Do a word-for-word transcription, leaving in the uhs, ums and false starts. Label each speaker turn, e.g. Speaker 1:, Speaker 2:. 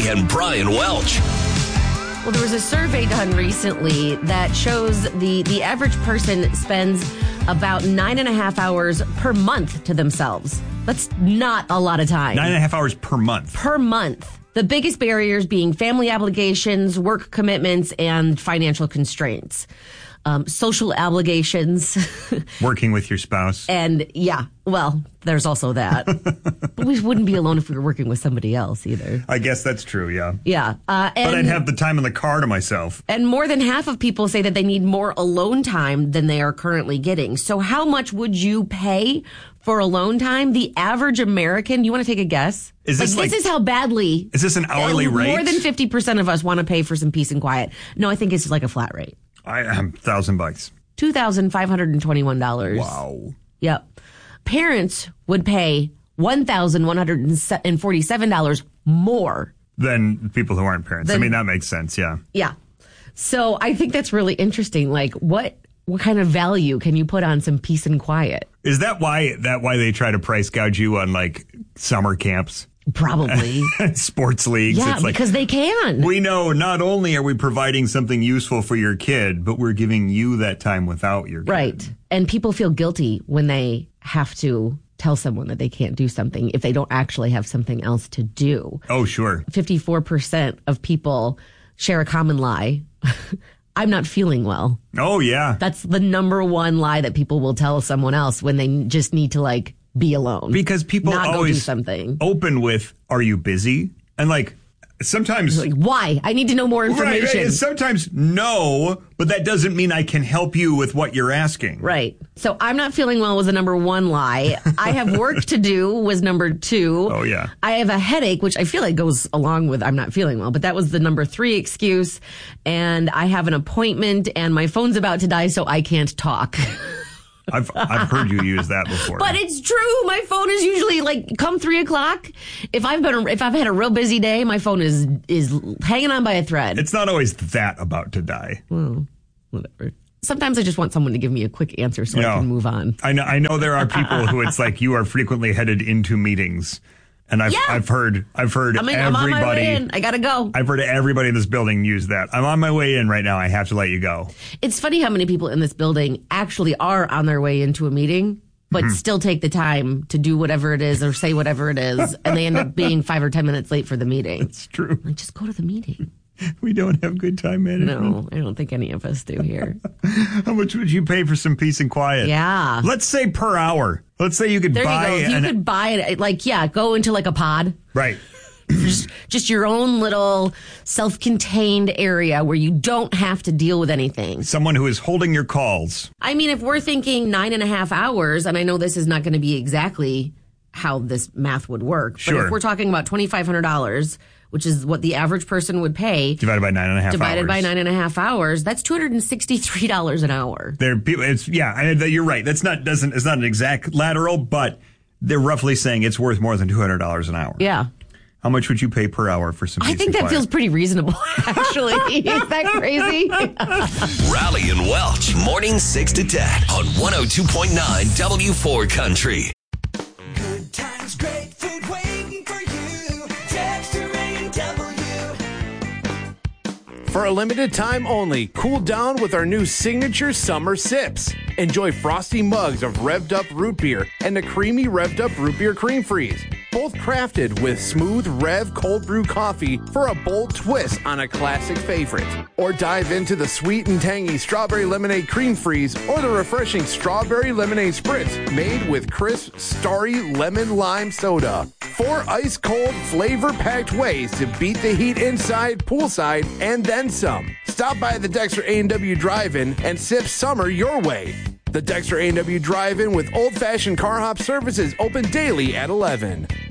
Speaker 1: and Brian Welch.
Speaker 2: Well, there was a survey done recently that shows the, the average person spends about nine and a half hours per month to themselves. That's not a lot of time.
Speaker 3: Nine and a half hours per month.
Speaker 2: Per month. The biggest barriers being family obligations, work commitments, and financial constraints. Um, social obligations.
Speaker 3: Working with your spouse.
Speaker 2: And yeah, well, there's also that. But we wouldn't be alone if we were working with somebody else either.
Speaker 3: I guess that's true, yeah.
Speaker 2: Yeah. Uh, and,
Speaker 3: but I'd have the time in the car to myself.
Speaker 2: And more than half of people say that they need more alone time than they are currently getting. So how much would you pay for alone time? The average American, you want to take a guess?
Speaker 3: Is this
Speaker 2: like,
Speaker 3: like,
Speaker 2: this is how badly...
Speaker 3: Is this an hourly
Speaker 2: uh,
Speaker 3: rate?
Speaker 2: More than fifty percent of us want to pay for some peace and quiet. No, I think it's like a flat rate.
Speaker 3: I am thousand bucks.
Speaker 2: two thousand five hundred twenty-one dollars.
Speaker 3: Wow.
Speaker 2: Yep. Parents would pay one thousand one hundred forty-seven dollars more
Speaker 3: than people who aren't parents.
Speaker 2: Than,
Speaker 3: I mean, that makes sense, yeah.
Speaker 2: Yeah. So I think that's really interesting. Like, what what kind of value can you put on some peace and quiet?
Speaker 3: Is that why that why they try to price gouge you on, like, summer camps?
Speaker 2: Probably.
Speaker 3: Sports leagues.
Speaker 2: Yeah,
Speaker 3: it's like,
Speaker 2: because they can.
Speaker 3: We know not only are we providing something useful for your kid, but we're giving you that time without your kid.
Speaker 2: Right. And people feel guilty when they have to tell someone that they can't do something if they don't actually have something else to do.
Speaker 3: Oh, sure.
Speaker 2: fifty-four percent of people share a common lie. I'm not feeling well.
Speaker 3: Oh, yeah.
Speaker 2: That's the number one lie that people will tell someone else when they just need to, like, be alone.
Speaker 3: Because people
Speaker 2: not
Speaker 3: always
Speaker 2: go do something.
Speaker 3: Open with, are you busy? And like, sometimes...
Speaker 2: Like, why? I need to know more information.
Speaker 3: Right, right. Sometimes no, but that doesn't mean I can help you with what you're asking.
Speaker 2: Right. So I'm not feeling well was the number one lie. I have work to do was number two.
Speaker 3: Oh, yeah.
Speaker 2: I have a headache, which I feel like goes along with I'm not feeling well, but that was the number three excuse. And I have an appointment and my phone's about to die, so I can't talk.
Speaker 3: I've I've heard you use that before.
Speaker 2: But it's true. My phone is usually like come three o'clock. If I've been if I've had a real busy day, my phone is is hanging on by a thread.
Speaker 3: It's not always that about to die.
Speaker 2: Well, whatever. Sometimes I just want someone to give me a quick answer so
Speaker 3: no,
Speaker 2: I can move on.
Speaker 3: I know I know there are people who it's like you are frequently headed into meetings. And I've
Speaker 2: yeah.
Speaker 3: I've heard I've heard
Speaker 2: I mean,
Speaker 3: everybody.
Speaker 2: I'm on my way in. I gotta go.
Speaker 3: I've heard everybody in this building use that. I'm on my way in right now. I have to let you go.
Speaker 2: It's funny how many people in this building actually are on their way into a meeting, but mm-hmm. still take the time to do whatever it is or say whatever it is, and they end up being five or ten minutes late for the meeting.
Speaker 3: It's true.
Speaker 2: Like, just go to the meeting.
Speaker 3: We don't have good time management.
Speaker 2: No, I don't think any of us do here.
Speaker 3: How much would you pay for some peace and quiet?
Speaker 2: Yeah.
Speaker 3: Let's say per hour. Let's say you could
Speaker 2: there
Speaker 3: buy.
Speaker 2: There you go. If you
Speaker 3: an,
Speaker 2: could buy it, like, yeah, go into like a pod.
Speaker 3: Right.
Speaker 2: just, just your own little self-contained area where you don't have to deal with anything.
Speaker 3: Someone who is holding your calls.
Speaker 2: I mean, if we're thinking nine and a half hours, and I know this is not going to be exactly how this math would work, but
Speaker 3: sure.
Speaker 2: if we're talking about twenty-five hundred dollars, which is what the average person would pay.
Speaker 3: Divided by nine and a half
Speaker 2: divided
Speaker 3: hours.
Speaker 2: by nine and a half hours, that's two hundred sixty-three dollars an hour.
Speaker 3: There, people, it's, yeah, I, you're right. That's not, doesn't, it's not an exact lateral, but they're roughly saying it's worth more than two hundred dollars an hour.
Speaker 2: Yeah.
Speaker 3: How much would you pay per hour for some peace
Speaker 2: I think
Speaker 3: and
Speaker 2: that
Speaker 3: quiet?
Speaker 2: feels pretty reasonable, actually. Is that crazy?
Speaker 1: Raleigh and Welch, morning six to ten on one oh two point nine W four Country.
Speaker 4: Good times, great food waiting for you. Dexter A and W.
Speaker 5: For a limited time only, cool down with our new signature summer sips. Enjoy frosty mugs of revved up root beer and a creamy revved up root beer cream freeze. Both crafted with smooth Rev cold brew coffee for a bold twist on a classic favorite. Or dive into the sweet and tangy strawberry lemonade cream freeze or the refreshing strawberry lemonade spritz made with crisp, starry lemon lime soda. Four ice cold, flavor packed ways to beat the heat inside, poolside, and then some. Stop by the Dexter A and W Drive-In and sip summer your way. The Dexter A and W Drive-In with old-fashioned car hop services open daily at eleven.